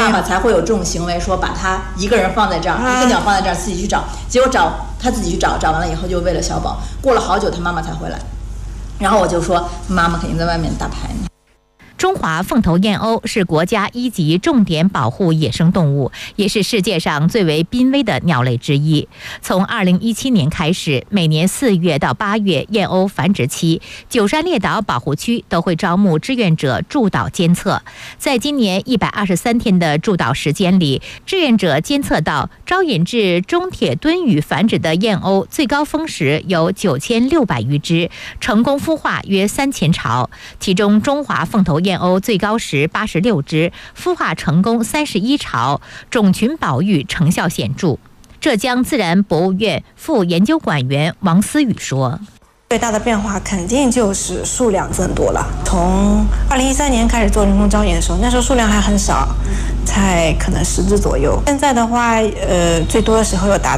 妈妈才会有这种行为，说把他一个人放在这儿，一个鸟放在这儿，自己去找，结果他自己去找完了以后，就喂了小宝，过了好久他妈妈才回来，然后我就说妈妈肯定在外面打牌呢。 中华凤头燕鸥是国家1级重点保护野生动物，也是世界上最为濒危的鸟类之一。从2017年开始，每年4月到8月燕鸥繁殖期，九山列岛保护区都会招募志愿者驻岛监测。在今年123天的驻岛时间里，志愿者监测到招引至中铁墩屿繁殖的燕鸥最高峰时有9600余只，成功孵化约3000巢，其中中华凤头燕鸥最高时86只，孵化成功31巢，种群保育成效显著。浙江自然博物院副研究馆员王思雨说：“ 最大的变化肯定就是数量增多了。从2013年开始做人工招引的时候，那时候数量还很少，才可能10只左右。现在的话，最多的时候有达